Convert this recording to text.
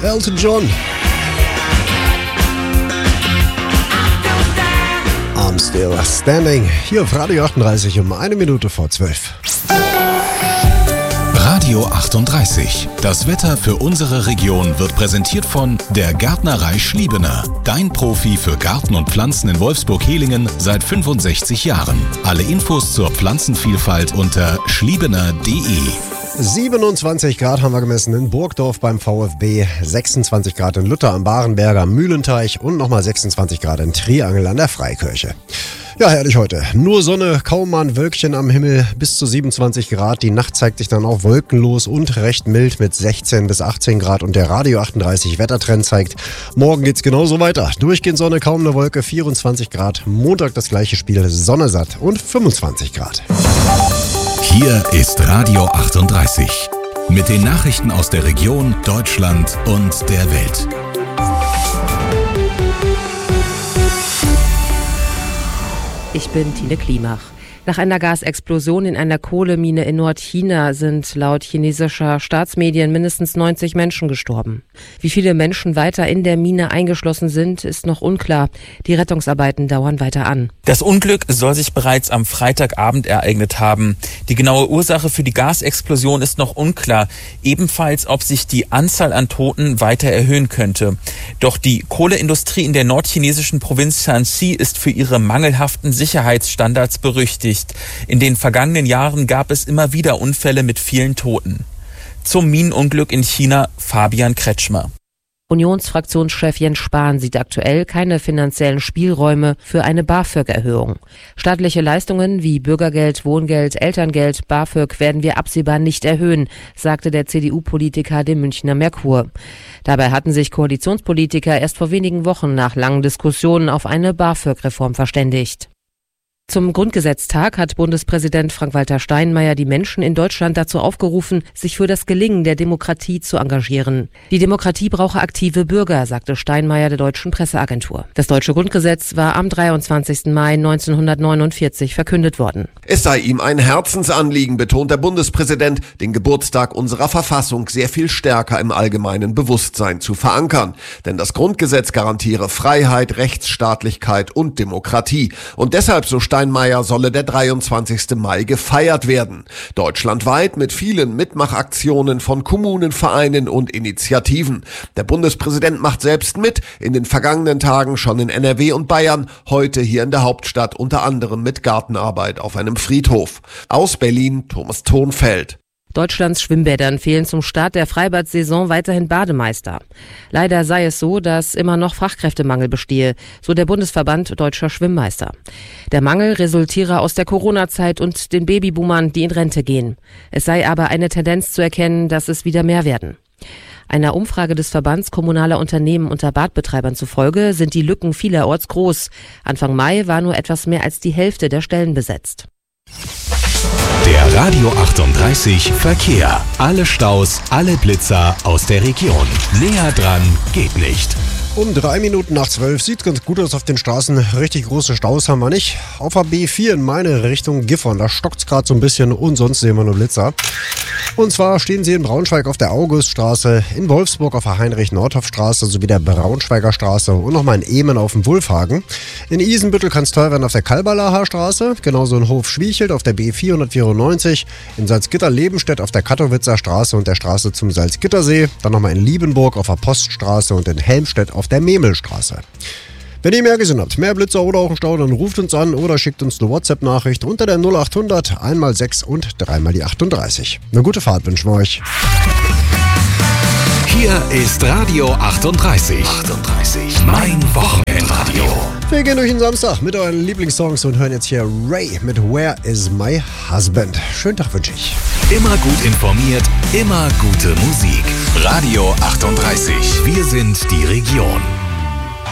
Elton John. I'm still standing. Hier auf Radio 38 um 1 Minute vor 12. Radio 38. Das Wetter für unsere Region wird präsentiert von der Gärtnerei Schliebener. Dein Profi für Garten und Pflanzen in Wolfsburg-Helingen seit 65 Jahren. Alle Infos zur Pflanzenvielfalt unter schliebener.de. 27 Grad haben wir gemessen in Burgdorf beim VfB, 26 Grad in Luther am Barenberger Mühlenteich und nochmal 26 Grad in Triangel an der Freikirche. Ja, herrlich heute. Nur Sonne, kaum mal ein Wölkchen am Himmel, bis zu 27 Grad. Die Nacht zeigt sich dann auch wolkenlos und recht mild mit 16 bis 18 Grad. Und der Radio 38 Wettertrend zeigt, morgen geht's genauso weiter. Durchgehend Sonne, kaum eine Wolke, 24 Grad. Montag das gleiche Spiel, Sonne satt und 25 Grad. Hier ist Radio 38 mit den Nachrichten aus der Region, Deutschland und der Welt. Ich bin Tine Klimach. Nach einer Gasexplosion in einer Kohlemine in Nordchina sind laut chinesischer Staatsmedien mindestens 90 Menschen gestorben. Wie viele Menschen weiter in der Mine eingeschlossen sind, ist noch unklar. Die Rettungsarbeiten dauern weiter an. Das Unglück soll sich bereits am Freitagabend ereignet haben. Die genaue Ursache für die Gasexplosion ist noch unklar. Ebenfalls, ob sich die Anzahl an Toten weiter erhöhen könnte. Doch die Kohleindustrie in der nordchinesischen Provinz Shanxi ist für ihre mangelhaften Sicherheitsstandards berüchtigt. In den vergangenen Jahren gab es immer wieder Unfälle mit vielen Toten. Zum Minenunglück in China Fabian Kretschmer. Unionsfraktionschef Jens Spahn sieht aktuell keine finanziellen Spielräume für eine BAföG-Erhöhung. Staatliche Leistungen wie Bürgergeld, Wohngeld, Elterngeld, BAföG werden wir absehbar nicht erhöhen, sagte der CDU-Politiker dem Münchner Merkur. Dabei hatten sich Koalitionspolitiker erst vor wenigen Wochen nach langen Diskussionen auf eine BAföG-Reform verständigt. Zum Grundgesetztag hat Bundespräsident Frank-Walter Steinmeier die Menschen in Deutschland dazu aufgerufen, sich für das Gelingen der Demokratie zu engagieren. Die Demokratie brauche aktive Bürger, sagte Steinmeier der Deutschen Presseagentur. Das deutsche Grundgesetz war am 23. Mai 1949 verkündet worden. Es sei ihm ein Herzensanliegen, betont der Bundespräsident, den Geburtstag unserer Verfassung sehr viel stärker im allgemeinen Bewusstsein zu verankern. Denn das Grundgesetz garantiere Freiheit, Rechtsstaatlichkeit und Demokratie. Und deshalb, so Steinmeier, solle der 23. Mai gefeiert werden. Deutschlandweit mit vielen Mitmachaktionen von Kommunen, Vereinen und Initiativen. Der Bundespräsident macht selbst mit, in den vergangenen Tagen schon in NRW und Bayern, heute hier in der Hauptstadt unter anderem mit Gartenarbeit auf einem Friedhof. Aus Berlin, Thomas Thonfeld. Deutschlands Schwimmbädern fehlen zum Start der Freibad-Saison weiterhin Bademeister. Leider sei es so, dass immer noch Fachkräftemangel bestehe, so der Bundesverband Deutscher Schwimmmeister. Der Mangel resultiere aus der Corona-Zeit und den Babyboomern, die in Rente gehen. Es sei aber eine Tendenz zu erkennen, dass es wieder mehr werden. Einer Umfrage des Verbands kommunaler Unternehmen unter Badbetreibern zufolge sind die Lücken vielerorts groß. Anfang Mai war nur etwas mehr als die Hälfte der Stellen besetzt. Der Radio 38 Verkehr. Alle Staus, alle Blitzer aus der Region. Näher dran geht nicht. Um 3 Minuten nach 12 sieht ganz gut aus auf den Straßen. Richtig große Staus haben wir nicht. Auf der B4 in meine Richtung Gifhorn, da stockt's gerade so ein bisschen und sonst sehen wir nur Blitzer. Und zwar stehen sie in Braunschweig auf der Auguststraße, in Wolfsburg auf der Heinrich-Nordhoff-Straße sowie der Braunschweiger Straße und nochmal in Ehmen auf dem Wulfhagen. In Isenbüttel kann es teuer werden auf der Kalberlacher Straße, genauso in Hof-Schwiechelt auf der B494, in Salzgitter-Lebenstedt auf der Kattowitzer Straße und der Straße zum Salzgittersee, dann nochmal in Liebenburg auf der Poststraße und in Helmstedt auf der Memelstraße. Wenn ihr mehr gesehen habt, mehr Blitzer oder auch einen Stau, dann ruft uns an oder schickt uns eine WhatsApp-Nachricht unter der 0800 1x6 und 3x38. Eine gute Fahrt wünschen wir euch. Hier ist Radio 38. Mein Wochenendradio. Wir gehen durch den Samstag mit euren Lieblingssongs und hören jetzt hier Ray mit Where is my husband. Schönen Tag wünsche ich. Immer gut informiert, immer gute Musik. Radio 38. Wir sind die Region.